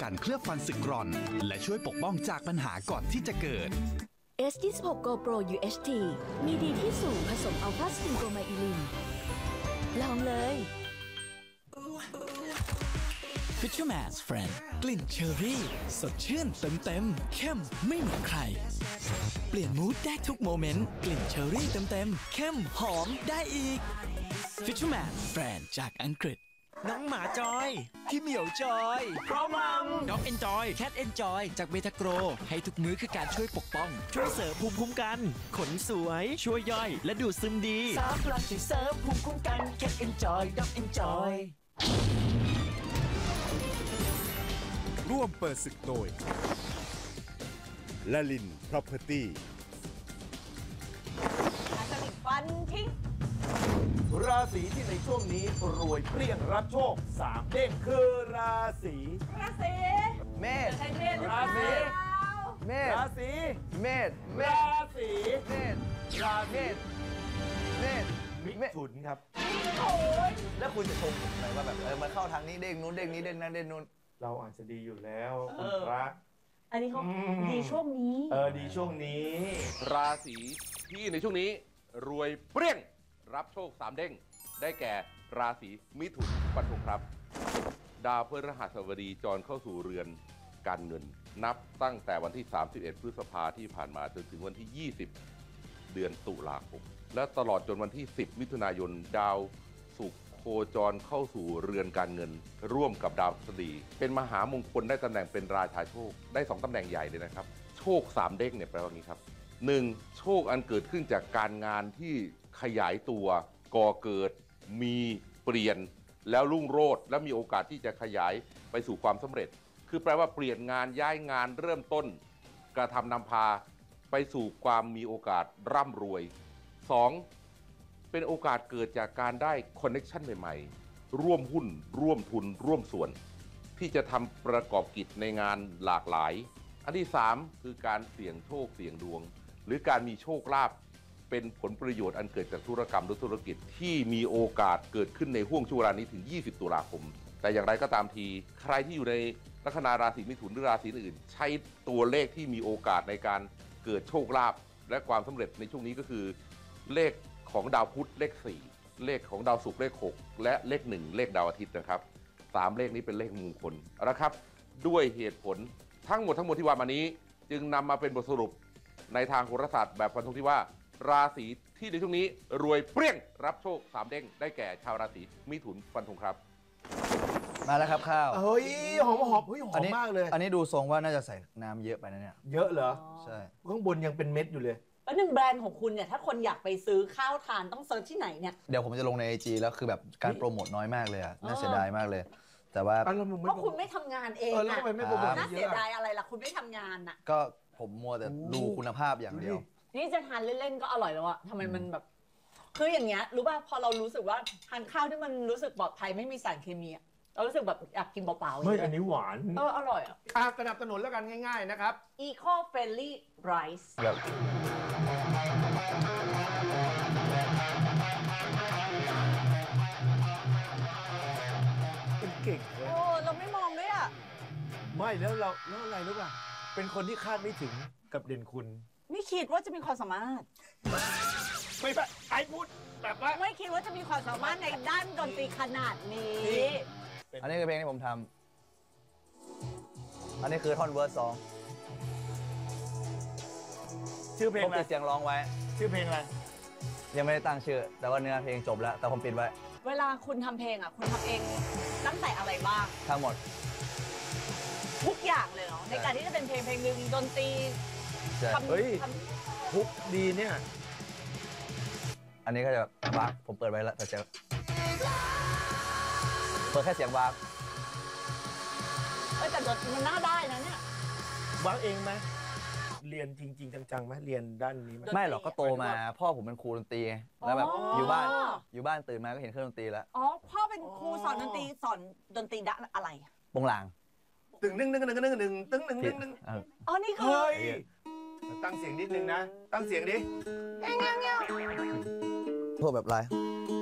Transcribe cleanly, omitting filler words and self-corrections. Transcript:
กันเคลือบฟันสึกกร่อนและช่วยปกป้องจากปัญหาก่อนที่จะเกิด S26 Go Pro UHT มีดีที่สูงผสมอัลฟาสตินโกไมอิลินลองเลย Fisherman's Friend กลิ่นเชอร์รี่สดชื่นเต็มเข้มไม่เหมือนใครเปลี่ยนมูดได้ทุกโมเมนต์กลิ่นเชอร์รี่เต็มเข้มหอมได้อีก Fisherman's Friend จากอังกฤษน้องหมาจอยพี่เหมียวจอยพร้อมมัม Dog Enjoy Cat Enjoy จากเบทาโกรให้ทุกมื้อคือการช่วยปกป้องช่วยเสริมภูมิคุ้มกันขนสวยช่วยย่อยและดูดซึมดี3 พลังช่วยเสริมภูมิคุ้มกัน Cat Enjoy Dog Enjoy ร่วมเปิดศึกโดยลลิน Property ฟันทิ้งราศีที่ในช่วงนี้รวยเปรี้ยงรับโชค3 เด้งคือราศีราศีเมษใช่เมษราศีเมษราศีเมษราศีเมษราศีเมษมิถุนครับโอ้ยแล้วคุณจะชมผมไหมว่าแบบมันเข้าทางนี้เด้งนู้นเด้งนี้เด้งนั้นเด้งนู้นเราอาจจะดีอยู่แล้วคุณพระอันนี้เขาดีช่วงนี้ดีช่วงนี้ราศีที่ในช่วงนี้รวยเปรี้ยงรับโชค3 เด้งได้แก่ราศีมิถุนฟันธงครับ ดาวพฤหัสบดีจรเข้าสู่เรือนการเงิน นับตั้งแต่วันที่31 พฤษภาที่ผ่านมาจนถึงวันที่ 20 เดือนตุลาคมและตลอดจนวันที่ 10 มิถุนายนดาวศุกร์โคจรเข้าสู่เรือนการเงิน ร่วมกับดาวพฤหัสบดีเป็นมหามงคลได้ตำแหน่งเป็นราชาโชคได้2 ตำแหน่งใหญ่เลยนะครับโชค3 เด้งเนี่ยแปลว่างี้ครับ 1. โชคอันเกิดขึ้นจากการงานที่ขยายตัวก่อเกิดมีเปลี่ยนแล้วรุ่งโรจน์และมีโอกาสที่จะขยายไปสู่ความสำเร็จคือแปลว่าเปลี่ยนงานย้ายงานเริ่มต้นกระทำนำพาไปสู่ความมีโอกาสร่ำรวย 2. เป็นโอกาสเกิดจากการได้คอนเน็กชันใหม่ๆร่วมหุ้นร่วมทุนร่วมส่วนที่จะทำประกอบกิจในงานหลากหลายอันที่ 3 คือการเสี่ยงโชคเสี่ยงดวงหรือการมีโชคลาภเป็นผลประโยชน์อันเกิดจากธุรกรรมหรือธุรกิจที่มีโอกาสเกิดขึ้นในห่วงช่วงเวลานี้ถึง 20 ตุลาคมแต่อย่างไรก็ตามทีใครที่อยู่ในลัคนาราศีมิถุนหรือราศีอื่นใช้ตัวเลขที่มีโอกาสในการเกิดโชคลาภและความสำเร็จในช่วงนี้ก็คือเลขของดาวพุธเลข4เลขของดาวศุกร์เลข6และเลข1เลขดาวอาทิตย์นะครับ3 เลขนี้เป็นเลขมงคลนะครับด้วยเหตุผลทั้งหมดที่ว่ามานี้จึงนำมาเป็นบทสรุปในทางโหราศาสตร์แบบฟันธงที่ว่าราศีที่ในช่วงนี้รวยเปรี้ยงรับโชค3 เด้งได้แก่ชาวราศีมิถุนฟันธงครับมาแล้วครับข้าวเฮ้ยหอมเฮ้ยหอมมากเลยอันนี้ดูทรงว่าน่าจะใส่น้ำเยอะไปนะเนี่ยเยอะเหรอใช่ข้างบนยังเป็นเม็ดอยู่เลยแล้ว1 แบรนด์ของคุณเนี่ยถ้าคนอยากไปซื้อข้าวทานต้องเซิร์ชที่ไหนเนี่ยเดี๋ยวผมจะลงใน IG แล้วคือแบบการโปรโมทน้อยมากเลยอะน่าเสียดายมากเลย แต่ว่าเพราะคุณไม่ทำงานเองแล้วอะทำไมไม่โปรโมทน่าเยเสียอะดายอะไรล่ะคุณไม่ทำงานอะก็ผมมัวแต่ดูคุณภาพอย่างเดียวนี่จะทานเล่นๆก็อร่อยแล้วอะทำไมมันแบบคืออย่างเงี้ยรู้ป่ะพอเรารู้สึกว่าทานข้าวที่มันรู้สึกปลอดภัยไม่มีสารเคมีอะเรารู้สึกแบบอยากกินเปล่าๆไม่อันนี้หวานอร่อยอะสนับสนุนแล้วกันง่ายๆนะครับ Eco Friendly Rice แบบเป็นเก่งเลยโอ้เราไม่มองด้วยอะไม่แล้วอะไรรู้ป่ะเป็นคนที่คาดไม่ถึงกับเด่นคุณไม่คิดว่าจะมีความสามารถไม่ใช่ไอ้พูดแบบว่าไม่คิดว่าจะมีความสามารถในด้านดนตรีขนาดนี้อันนี้คือเพลงที่ผมทำอันนี้คือท่อนเวิร์ส2 ชื่อเพลงผมอะไรปิดเสียงร้องไว้ชื่อเพลงอะไรยังไม่ได้ตั้งชื่อ แต่ว่าเนื้อเพลงจบแล้วแต่ผมปิดไว้เวลาคุณทำเพลงอ่ะ คุณทำเองตั้งแต่อะไรบ้างทั้งหมดทุกอย่างเลยเหรอ ในการที่จะเป็นเพลงหนึ่งดนตรีใช่ทำเฮ้ย ทุกดีเนี่ยอันนี้ก็จะวากผมเปิดไว้แล้วแต่จะเปิดแค่เสียงวากแต่ดนตรีมันน่าได้นะเนี่ยวางเองไหมเรียนจริงๆจังๆไหมเรียนด้านนี้ไหมไม่หรอกก็โตมาพ่อผมเป็นครูดนตรีไงแล้วแบบอยู่บ้านตื่นมาก็เห็นเครื่องดนตรีแล้วอ๋อ พ่อเป็นครูสอนดนตรีสอนดนตรีด้านอะไรปงลางตึงหนึ่งตึงหนึ่งอ๋อ นี่คือเฮ้ยตั้งเสียงนิดนึงนะ ตั้งเสียงดิพวกแบบไร